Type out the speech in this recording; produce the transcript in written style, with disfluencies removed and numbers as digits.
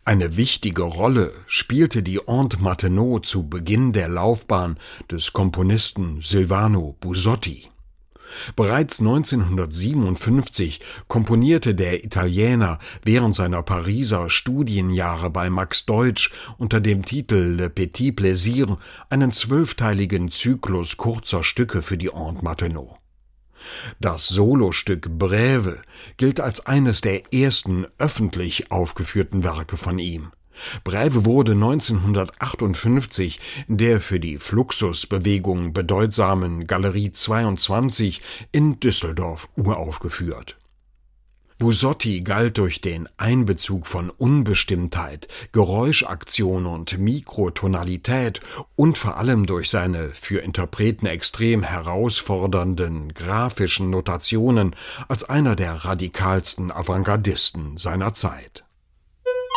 Eine wichtige Rolle spielte die Honte Martenot zu Beginn der Laufbahn des Komponisten Silvano Busotti. Bereits 1957 komponierte der Italiener während seiner Pariser Studienjahre bei Max Deutsch unter dem Titel Le Petit Plaisir einen 12-teiligen Zyklus kurzer Stücke für die Honte Martenot. Das Solostück Brève gilt als eines der ersten öffentlich aufgeführten Werke von ihm. Brève wurde 1958 in der für die Fluxusbewegung bedeutsamen Galerie 22 in Düsseldorf uraufgeführt. Busotti galt durch den Einbezug von Unbestimmtheit, Geräuschaktion und Mikrotonalität und vor allem durch seine für Interpreten extrem herausfordernden grafischen Notationen als einer der radikalsten Avantgardisten seiner Zeit.